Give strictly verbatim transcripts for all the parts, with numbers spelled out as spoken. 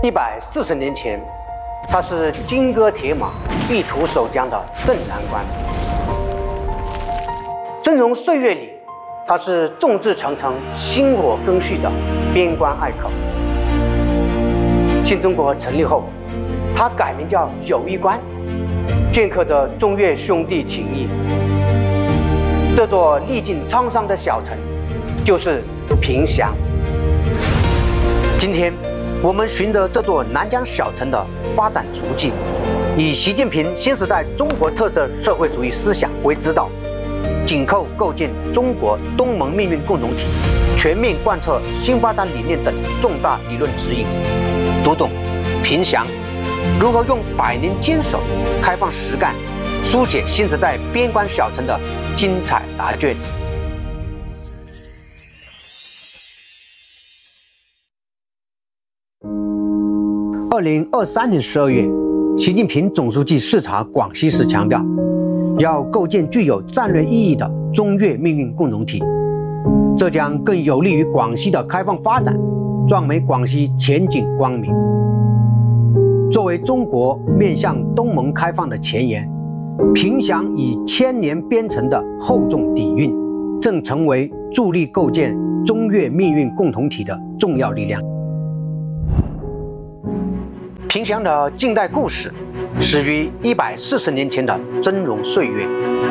一百四十年前，他是金戈铁马、一统守疆的镇南关；峥嵘岁月里，他是众志成城、薪火更续的边关隘口。新中国成立后，他改名叫友谊关，镌刻着中越兄弟情谊。这座历尽沧桑的小城，就是凭祥。今天，我们循着这座南疆小城的发展足迹，以习近平新时代中国特色社会主义思想为指导，紧扣构建中国东盟命运共同体，全面贯彻新发展理念等重大理论指引，读懂凭祥如何用百年坚守、开放实干，书写新时代边关小城的精彩答卷。二零二三年十二月，习近平总书记视察广西时强调，要构建具有战略意义的中越命运共同体，这将更有利于广西的开放发展，壮美广西前景光明。作为中国面向东盟开放的前沿，凭祥以千年编成的厚重底蕴，正成为助力构建中越命运共同体的重要力量。凭祥的近代故事始于一百四十年前的峥嵘岁月。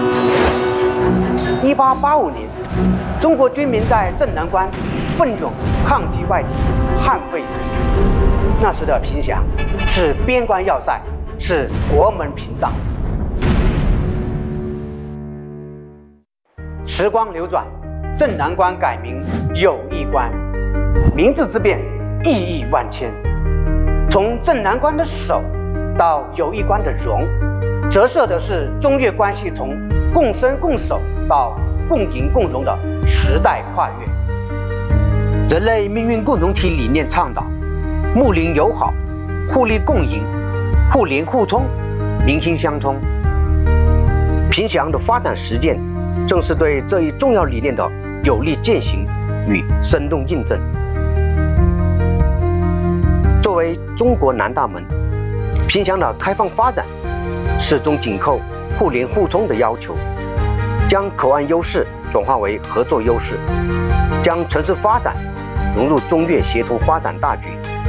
一八八五年，中国军民在镇南关奋勇抗击外敌，捍卫自主。那时的凭祥是边关要塞，是国门屏障。时光流转，镇南关改名友谊关，名字之变，意义万千。从镇南关的守到友谊关的荣，折射的是中越关系从共生共守到共赢共荣的时代跨越。人类命运共同体理念倡导睦邻友好、互利共赢、互联互通、民心相通。凭祥的发展实践正是对这一重要理念的有力践行与生动印证。作为中国南大门，凭祥的开放发展始终紧扣互联互通的要求，将口岸优势转化为合作优势，将城市发展融入中越协同发展大局，